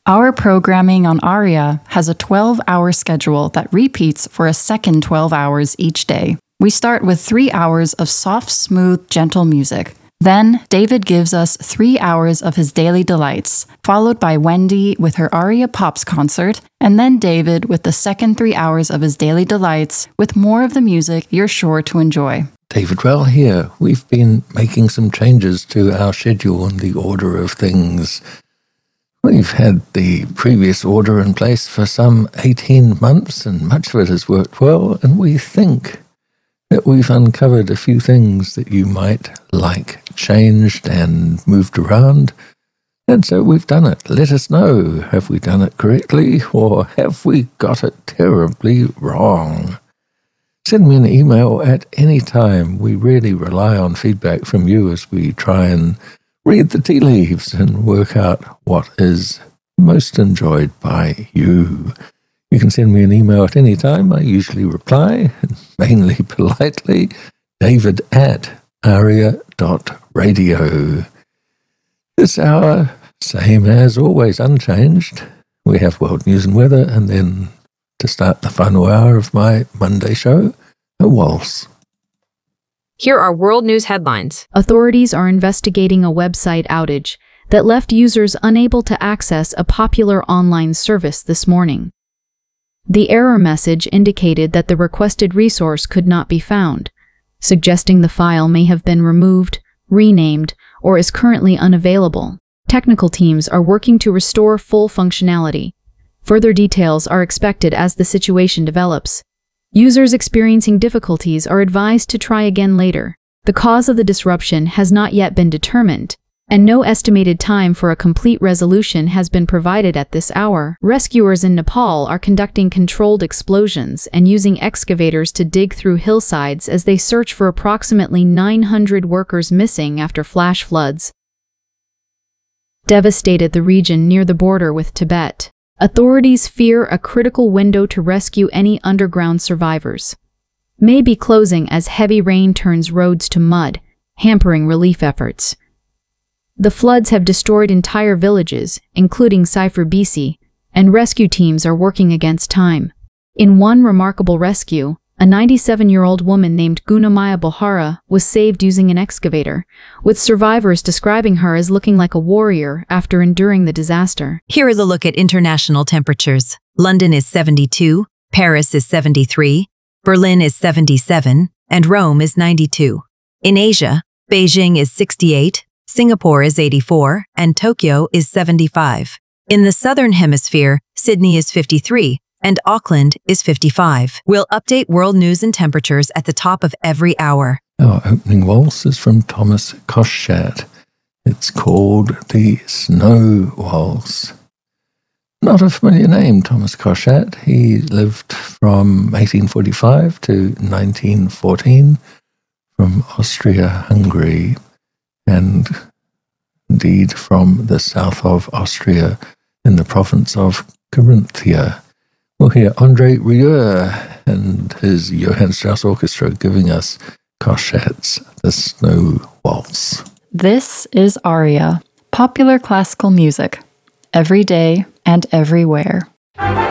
Our programming on ARIA has a 12-hour schedule that repeats for a second 12 hours each day. We start with 3 hours of soft, smooth, gentle music. Then, David gives us 3 hours of his daily delights, followed by Wendy with her ARIA Pops concert, and then David with the second 3 hours of his daily delights, with more of the music you're sure to enjoy. David Well here. We've been making some changes to our schedule and the order of things. We've had the previous order in place for some 18 months, and much of it has worked well, and we think that we've uncovered a few things that you might like changed and moved around. And so we've done it. Let us know, have we done it correctly or have we got it terribly wrong? Send me an email at any time. We really rely on feedback from you as we try and read the tea leaves and work out what is most enjoyed by you. You can send me an email at any time. I usually reply, mainly politely, david@aria.radio. This hour, same as always, unchanged. We have world news and weather, and then to start the final hour of my Monday show, a waltz. Here are world news headlines. Authorities are investigating a website outage that left users unable to access a popular online service this morning. The error message indicated that the requested resource could not be found, suggesting the file may have been removed, renamed, or is currently unavailable. Technical teams are working to restore full functionality. Further details are expected as the situation develops. Users experiencing difficulties are advised to try again later. The cause of the disruption has not yet been determined, and no estimated time for a complete resolution has been provided at this hour. Rescuers in Nepal are conducting controlled explosions and using excavators to dig through hillsides as they search for approximately 900 workers missing after flash floods devastated the region near the border with Tibet. Authorities fear a critical window to rescue any underground survivors may be closing as heavy rain turns roads to mud, hampering relief efforts. The floods have destroyed entire villages, including Saifur BC, and rescue teams are working against time. In one remarkable rescue, a 97-year-old woman named Gunamaya Bohara was saved using an excavator, with survivors describing her as looking like a warrior after enduring the disaster. Here is a look at international temperatures. London is 72, Paris is 73, Berlin is 77, and Rome is 92. In Asia, Beijing is 68, Singapore is 84, and Tokyo is 75. In the Southern Hemisphere, Sydney is 53, and Auckland is 55. We'll update world news and temperatures at the top of every hour. Our opening waltz is from Thomas Koschat. It's called the Snow Waltz. Not a familiar name, Thomas Koschat. He lived from 1845 to 1914 from Austria-Hungary, and indeed from the south of Austria in the province of Carinthia. We'll hear André Rieu and his Johann Strauss Orchestra giving us Koschat's The Snow Waltz. This is ARIA, popular classical music, every day and everywhere.